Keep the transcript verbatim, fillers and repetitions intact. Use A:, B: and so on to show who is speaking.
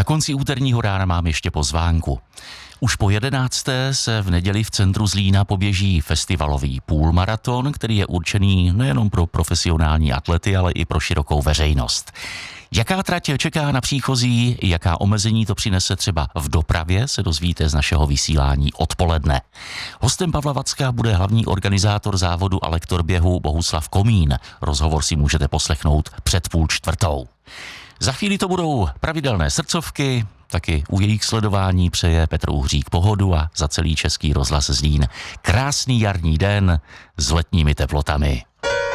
A: Na konci úterního rána mám ještě pozvánku. Už po jedenácté se v neděli v centru Zlína poběží festivalový půlmaraton, který je určený nejenom pro profesionální atlety, ale i pro širokou veřejnost. Jaká trať čeká na příchozí, jaká omezení to přinese třeba v dopravě, se dozvíte z našeho vysílání odpoledne. Hostem Pavla Vacka bude hlavní organizátor závodu a lektor běhu Bohuslav Komín. Rozhovor si můžete poslechnout před půl čtvrtou. Za chvíli to budou pravidelné srdcovky, taky u jejich sledování přeje Petr Uhřík pohodu a za celý Český rozhlas Zlín krásný jarní den s letními teplotami.